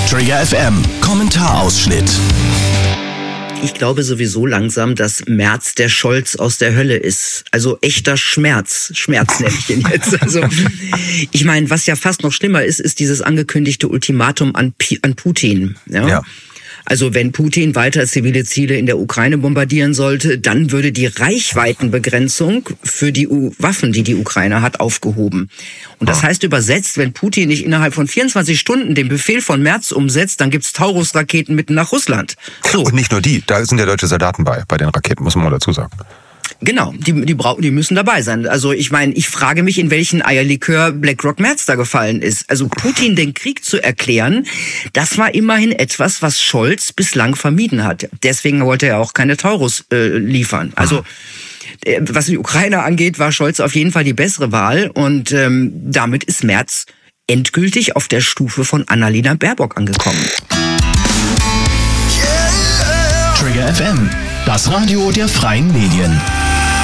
Trigger FM Kommentarausschnitt. Ich glaube sowieso langsam, dass Merz der Scholz aus der Hölle ist. Also echter Schmerz. Schmerz nenne ich ihn jetzt. Also, ich meine, was ja fast noch schlimmer ist, ist dieses angekündigte Ultimatum an Putin. Ja. Also wenn Putin weiter zivile Ziele in der Ukraine bombardieren sollte, dann würde die Reichweitenbegrenzung für die Waffen, die die Ukraine hat, aufgehoben. Und das heißt übersetzt, wenn Putin nicht innerhalb von 24 Stunden den Befehl von Merz umsetzt, dann gibt's Taurus-Raketen mitten nach Russland. So. Und nicht nur die, da sind ja deutsche Soldaten bei den Raketen, muss man mal dazu sagen. Genau, die müssen dabei sein. Also ich meine, ich frage mich, in welchen Eierlikör BlackRock Merz da gefallen ist. Also Putin den Krieg zu erklären, das war immerhin etwas, was Scholz bislang vermieden hat. Deswegen wollte er auch keine Taurus liefern. Also was die Ukraine angeht, war Scholz auf jeden Fall die bessere Wahl. Und damit ist Merz endgültig auf der Stufe von Annalena Baerbock angekommen. Trigger FM, das Radio der freien Medien.